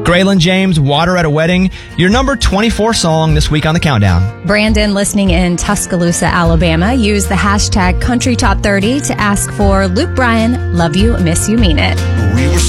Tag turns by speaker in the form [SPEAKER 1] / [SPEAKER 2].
[SPEAKER 1] Graylin James, Water at a Wedding, your number 24 song this week on the Countdown.
[SPEAKER 2] Brandon, listening in Tuscaloosa, Alabama, used the hashtag Country Top 30 to ask for Luke Bryan, Love You, Miss You, Mean It.
[SPEAKER 3] We were